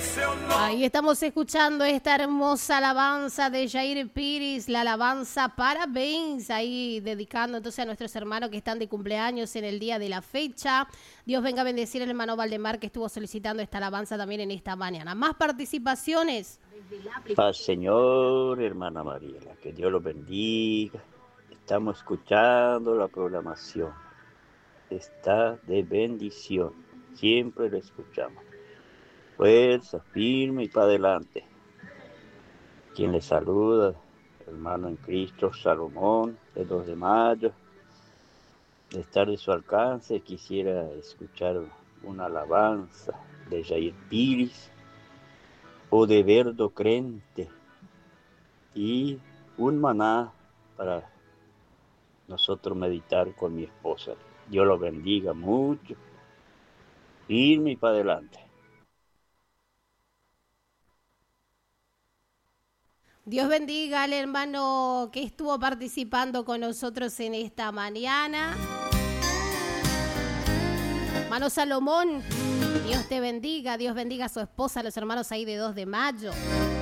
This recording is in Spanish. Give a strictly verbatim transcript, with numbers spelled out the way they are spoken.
Ahí estamos escuchando esta hermosa alabanza de Jair Piris, la alabanza Parabéns, ahí dedicando entonces a nuestros hermanos que están de cumpleaños en el día de la fecha. Dios venga a bendecir al hermano Valdemar que estuvo solicitando esta alabanza también en esta mañana. Más participaciones. Paz Señor, hermana Mariela, que Dios los bendiga. Estamos escuchando la programación. Está de bendición. Siempre lo escuchamos. Fuerza, firme y para adelante. Quien le saluda, hermano en Cristo, Salomón, de dos de mayo. De estar de su alcance, quisiera escuchar una alabanza de Jair Piris o de Verdo Crente y un maná para nosotros meditar con mi esposa. Dios lo bendiga mucho, firme y para adelante. Dios bendiga al hermano que estuvo participando con nosotros en esta mañana. Hermano Salomón, Dios te bendiga, Dios bendiga a su esposa, a los hermanos ahí de dos de mayo.